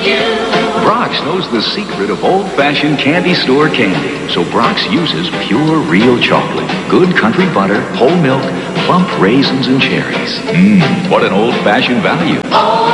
Brock's knows the secret of old-fashioned candy store candy. So Brock's uses pure, real chocolate, good country butter, whole milk, plump raisins, and cherries. What an old-fashioned value.